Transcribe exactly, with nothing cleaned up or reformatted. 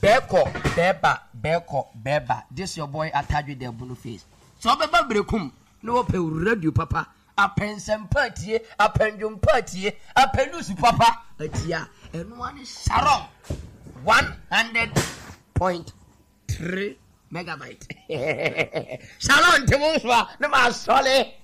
Beko, Beba, Beko, Beba. This your boy Ataju de Bunu face. So Beba Brekum, no pe radio papa. A pensem party, a pendulum party, a pendusi papa. A tia, and one is Sharon. One hundred point three megabyte. Sharon Timuswa, no more solid.